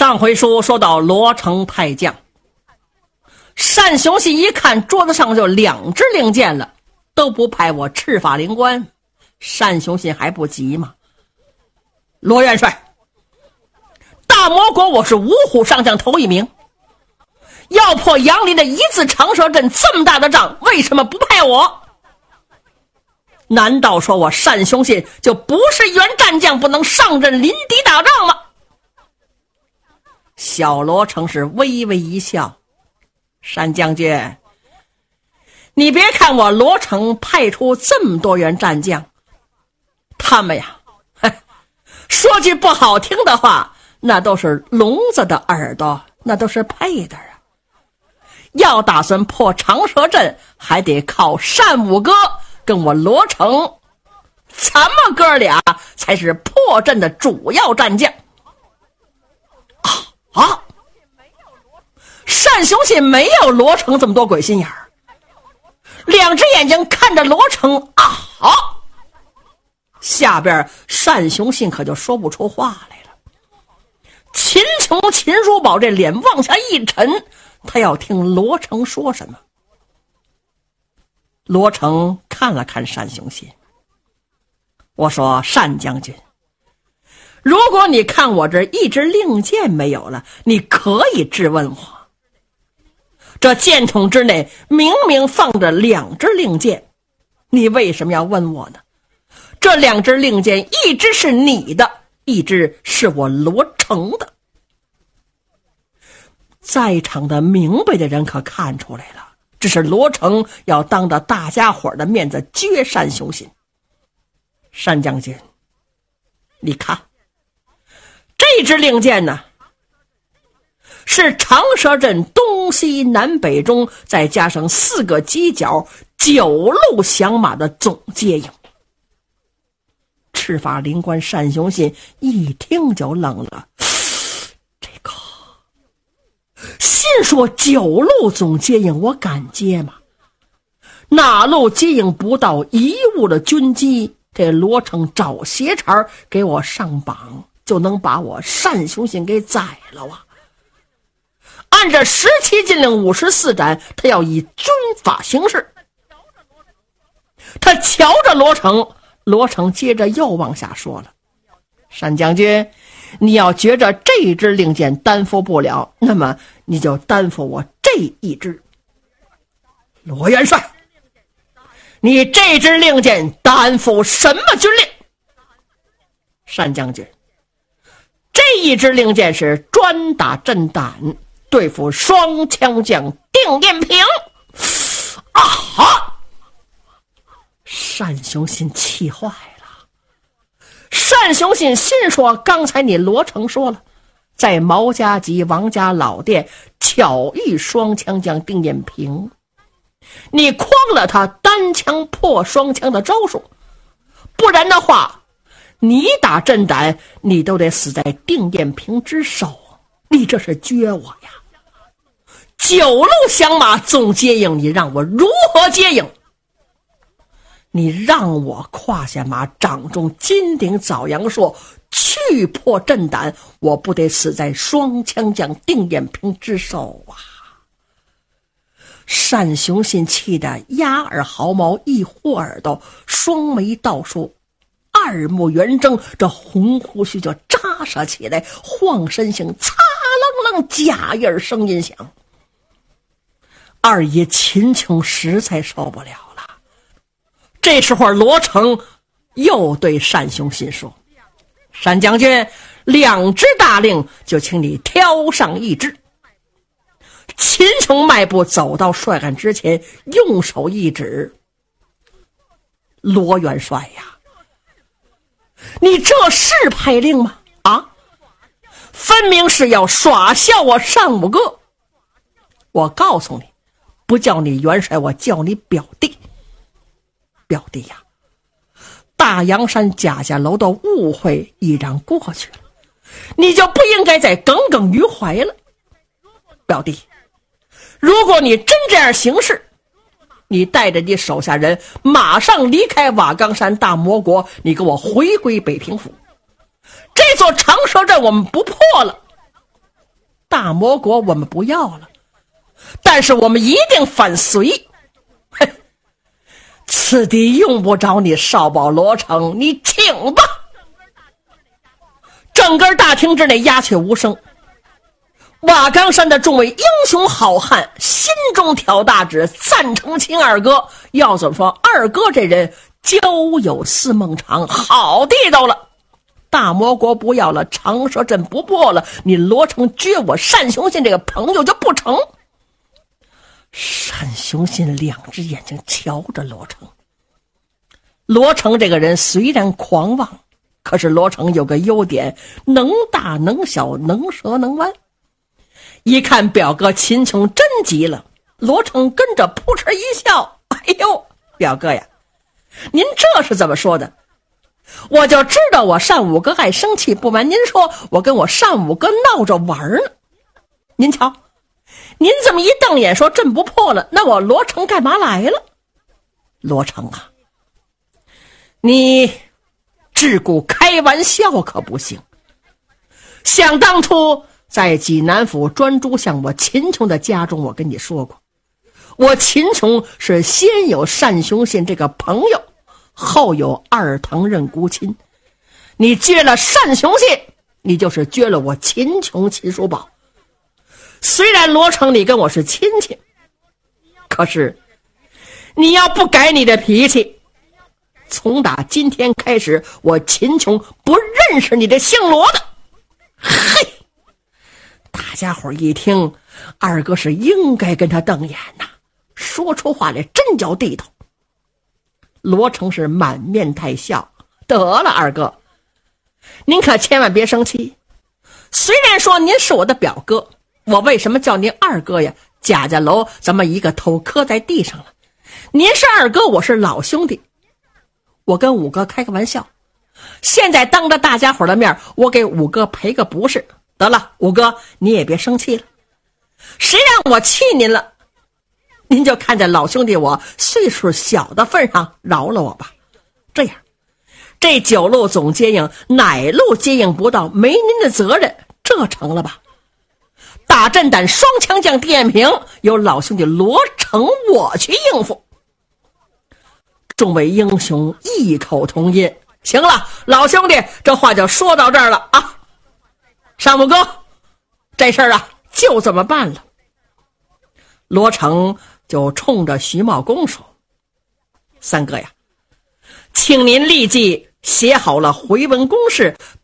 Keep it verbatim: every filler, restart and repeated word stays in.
上回书说到罗成派将，单雄信一看桌子上就两支令箭了，都不派我赤法灵官，单雄信还不急吗？罗元帅，大魔国我是五虎上将头一名，要破杨林的一字长蛇阵这么大的仗，为什么不派我？难道说我单雄信就不是原战将，不能上阵临敌打仗吗？小罗成是微微一笑，单将军，你别看我罗成派出这么多员战将，他们呀，说句不好听的话，那都是聋子的耳朵，那都是配的啊。要打算破长蛇阵，还得靠单武哥跟我罗成，咱们哥俩才是破阵的主要战将。啊！单雄信没有罗成这么多鬼心眼儿，两只眼睛看着罗成啊！好，下边单雄信可就说不出话来了。秦琼、秦叔宝这脸往下一沉，他要听罗成说什么。罗成看了看单雄信，我说：单将军，如果你看我这一支令箭没有了，你可以质问我。这箭筒之内明明放着两支令箭，你为什么要问我呢？这两支令箭，一支是你的，一支是我罗成的。在场的明白的人可看出来了，这是罗成要当着大家伙的面子撅单雄信。单将军，你看这支令箭呢，是长蛇阵东西南北中再加上四个犄角九路响马的总接应。赤法灵官单雄信一听就愣了，这个信说九路总接应，我敢接吗？哪路接应不到一物的军机，这罗成找鞋茬给我上榜，就能把我单雄信给宰了啊！按着十七禁令五十四斩，他要以军法行事。他瞧着罗成，罗成接着又往下说了：单将军，你要觉着这支令箭担负不了，那么你就担负我这一支。罗元帅，你这支令箭担负什么军令？单将军，这一支令箭是专打震胆，对付双枪将定殿平。啊哈！单雄信气坏了。单雄信心说，刚才你罗成说了，在毛家集王家老店巧遇双枪将定殿平，你诓了他单枪破双枪的招数，不然的话你打震胆，你都得死在定殿平之手，你这是撅我呀！九路响马总接应，你让我如何接应？你让我胯下马掌中金顶枣阳硕去破震胆，我不得死在双枪将定殿平之手啊！单雄信气得压耳毫毛一护耳朵，双眉倒竖，二目圆睁，这红胡须就扎实起来，晃身形擦楞楞，假印声音响。二爷秦琼实在受不了了。这时候罗成又对单雄信说：单将军，两支大令就请你挑上一支。秦琼迈步走到帅案之前，用手一指：罗元帅呀，你这是派令吗？啊，分明是要耍笑我单武哥。我告诉你，不叫你元帅，我叫你表弟。表弟呀，大洋山贾家楼的误会已然过去了，你就不应该再耿耿于怀了。表弟，如果你真这样行事，你带着你手下人马上离开瓦岗山大魔国，你给我回归北平府。这座长蛇阵我们不破了， 大魔国我们不要了，但是我们一定反隋。嘿，此地用不着你少保罗成，你请吧。整个大厅之内鸦雀无声。瓦岗山的众位英雄好汉心中挑大指，赞成秦二哥。要怎么说，二哥这人交友似孟尝，好地道了。大魔国不要了，长蛇阵不破了，你罗成撅我单雄信这个朋友就不成。单雄信两只眼睛瞧着罗成。罗成这个人虽然狂妄，可是罗成有个优点，能大能小，能折能弯。一看表哥秦琼真急了，罗成跟着扑哧一笑，哎呦，表哥呀，您这是怎么说的？我就知道我单五哥爱生气，不瞒您说，我跟我单五哥闹着玩呢。您瞧，您这么一瞪眼说阵不破了，那我罗成干嘛来了？罗成啊，你自古开玩笑可不行。想当初在济南府专诸像我秦琼的家中，我跟你说过，我秦琼是先有单雄信这个朋友，后有二堂任孤亲。你撅了单雄信，你就是撅了我秦琼秦叔宝。虽然罗成你跟我是亲戚，可是你要不改你的脾气，从打今天开始，我秦琼不认识你这姓罗的。嘿，大家伙一听，二哥是应该跟他瞪眼呐，说出话来真叫地道。罗成是满面带笑，得了二哥，您可千万别生气。虽然说您是我的表哥，我为什么叫您二哥呀？贾家楼咱们一个头磕在地上了，您是二哥，我是老兄弟。我跟五哥开个玩笑，现在当着大家伙的面，我给五哥赔个不是。得了，五哥你也别生气了，谁让我气您了，您就看在老兄弟我岁数小的份上饶了我吧。这样，这九路总接应哪路接应不到，没您的责任，这成了吧？打震胆双枪将电平，由老兄弟罗成我去应付。众位英雄异口同音，行了，老兄弟，这话就说到这儿了啊。单五哥，这事儿啊就这么办了。罗成就冲着徐茂公说，三哥呀，请您立即写好了回文公事，